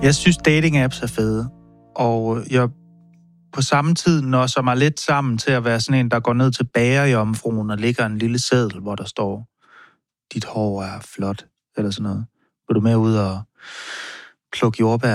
Jeg synes, dating-apps er fede, og jeg på samme tid nosser mig lidt sammen til at være sådan en, der går ned til bagerjomfruen og lægger en lille seddel, hvor der står, dit hår er flot, eller sådan noget. Går du med ud og plukke jordbær